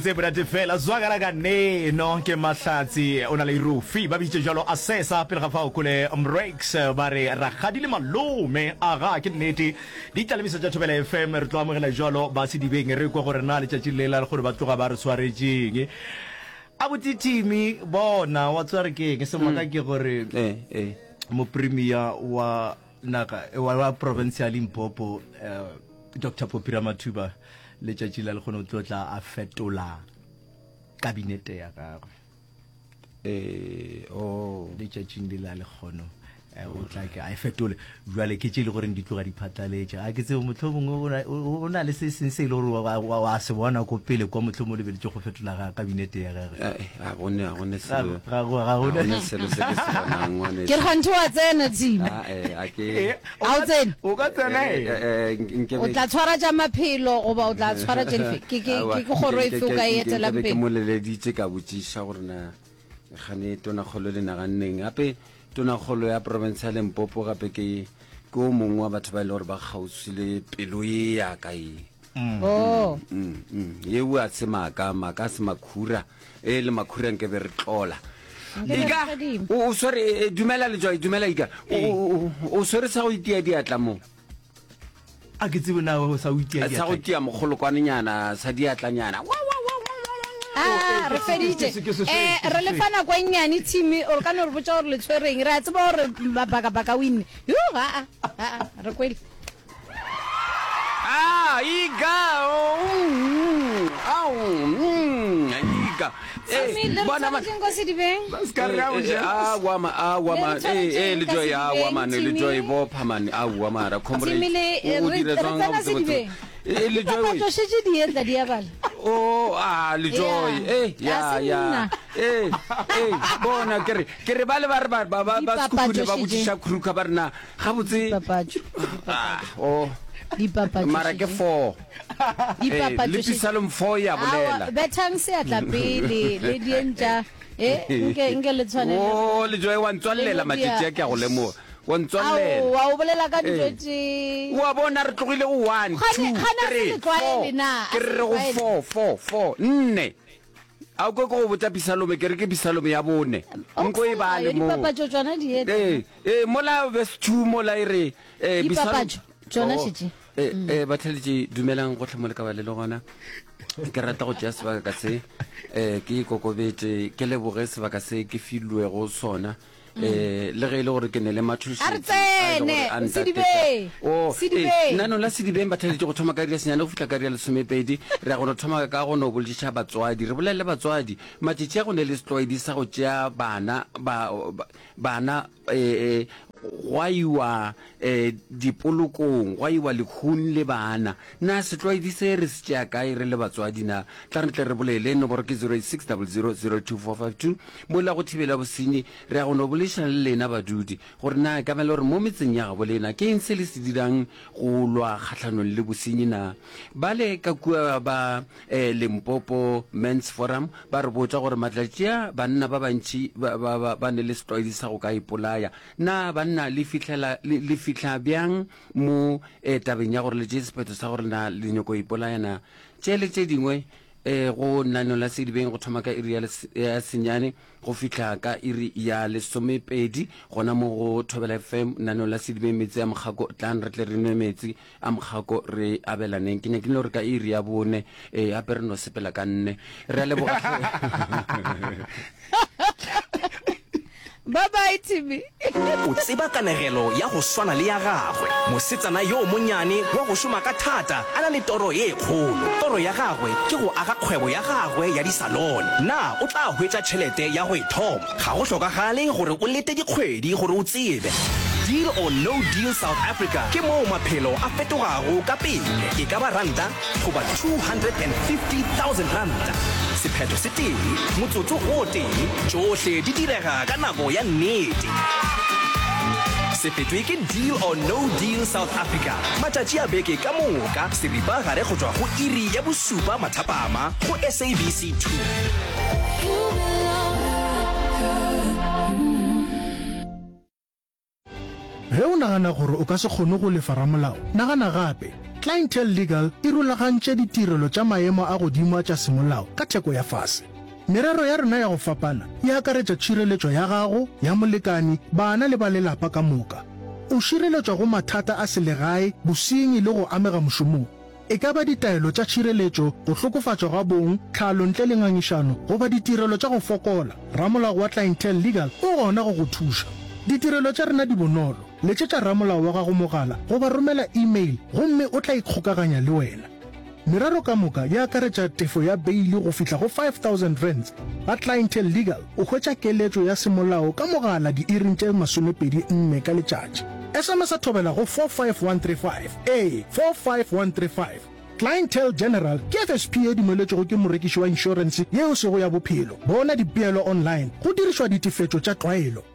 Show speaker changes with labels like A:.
A: Zebrate fela zwagala ka no ke mahlatsi ona le rufi ba bitse jalo assessa pele ga fa o kole Mrex ba re ra gadile malome aga ke nnete di tlalebisa tsa Thobela FM re tloa mogela jalo ba se dibeng re kwa gore na le tšatši lela le gore ba tloga ba re swaretseng abuti timi bona wa tsware ke se maka ke gore mo premier wa naga wa provincial Limpopo Dr. Popira Mathuba le tšatši la le gone o tlotla a fetola kabinete ya gagwe le tšatšing le la le kgono o tla ke a fetole jwale ke tše le gore di tloga di phatlaletša a ke tsebo motlho mongwe o na le se seng se le gore wa se bona ko pele kwa motlho mo lebeletse go fetola ga kabinete ya gagwe
B: ga gone
A: selo
B: se ke se bonang ngwane
C: ke re gantse wa tsena team
A: o ka tsena
C: o tla tshwara ja maphelo goba o tla tshwara jelfe ke goro e fe o ka e etela
B: ke moleleditse ka botsiša gore na gane tona kgolo le naganneng gape tona kgolo ya provincial Limpopo gape ke o mongwe wa batho ba ile gore ba kgauswi le pelo e ya ka yeo a se maka se makhura le makhura nke be re tlola ika o swere dumela le joy dumela ika o swere sa go itia diatla mo
A: a ke tsebo na o sa o itia
B: diatla sa go tia mogolo kwananyana sa diatlanyana
C: re feditse re le fana kwa nyane team o ka no re botsa gore le tshwereng re a tseba gore baka win re kwele
B: iga
C: bona ma tsengo se dibeng
B: le joy le joy bo phamane wa mara comrade o dire tsang le joy
C: to se di etla di abala
B: le joy bona ke re ba le ba skukune ba botšiša kruka ba rena ga botse mara ke 4 le pisalom 4 ya bolela
C: betang se atla pele le dientja nke le tshwanela
B: le joy wa ntswalela matšetši ke a go lemoga wa ntswalela
C: wa o bolela ka ditšotši
B: wa bona re tlogile go 1 2 3 ke re go 4 nne a go go botsa pisalome ke re ke pisalome ya bone nko e ba le mo
C: dipapatšo tsona di
B: mola verse 2 mola ire
C: dipapatšo tsona tšetše
B: batlhaletše dumelang go tlhamole ka ba le gona ke rata go tšea sebaka ka se ke ikokobetse ke leboge sebaka se ke filwego sona le ge e le gore ke ne le nano la sedibeng batlhaletše go thoma ka ria senyane go fitlha ka ria lesomepedi re ya go no thoma ka go no bolediša batswadi re bolelele batswadi matšetši a go ne le setlwaedi sa go tšea bana gwa iwa dipolokong gwa iwa lekhung le bana na setlwaedi se re se tšea kae re le batswadi na tla re tle re bolele nomoro ke 0600022452 mola go thibela bosenyi re ya go no bolešana le lena badudi gore na ka mele gore mo metseng ya gabo lena ke eng se le se dirang go lwa kgatlhanong le bosenyi na ba le ka kua ba Limpopo Men's Forum ba re botsa gore matlatšea banna ba bantši ba ne le setlwaedi sa go ka ipolaya na banna le fitla bjang mo tabeng ya gore le tše sephetho sa gore na le nyoko ipolayana tšele tše dingwe go nano la sedibeng go thoma ka iri ya senyane go fitla ka iri ya lesomepedi gona mo go Thobela FM nano la sedibeng metsi a mogako tlang re tle re nwe metsi a mogako re abelaneng ke ne ke le gore ka iri ya bone ape re no sepela ka nne re a leboga
C: bye Timmy
D: o tseba kanegelo ya go swana le ya gagwe mosetsana yo monyane wa go šoma ka thata a na le toro ye kgolo toro ya gagwe ke go aga kgwebo ya gagwe ya disalone na o tla hwetša tšhelete ya go ithoma ga go hlokagale gore o lete dikgwedi gore o tsebe Deal or No Deal South Africa ke moo maphelo a fetogago ka pele e ka ba ranta goba 250,000 ranta sephetho se teng motsotso o teng tšohle di direga ka nako ya nnete se fetwe ke Deal or No Deal South Africa matšatši a beke ka moka seripa gare go tšwa go iri ya bosupa mathapama go SABC 2
E: ge o nagana gore o ka se kgone go lefa ramolao nagana gape Clientele Legal e rulagantše ditirelo tša maemo a godimo tša semolao ka theko ya fase. Merero ya rena ya go fapana e akaretša tšhireletšo ya gago, ya molekani, bana le ba lelapa ka moka. O šireletšwa go mathata a selegae, bosenyi le go amega mošomong. E ka ba ditaelo tša tšhireletšo, go hlokofatšwa ga bong, tlhalo ntle le ngangišano, goba ditirelo tša go fokola. Ramolao wa Clientele Legal o gona go go thuša. Ditirelo tša rena di bonolo. Letšetša ramolao wa gago mogala goba romela email gomme o tla ikgokaganya le wena. Merero ka moka ya akaretša tefo ya beili go fihla go 5,000 rands. Ga Clientele Legal o hwetša keletšo ya semolao ka mogala diiring tše 24 ka letšatši. SMS a thobela go 45135. 45135. Clientele General ke FSP e dumeletšego ke morekiši wa insurance yeo se go ya bophelo. Bona dipeelo online go dirišwa ditefetšo tša tlwaelo.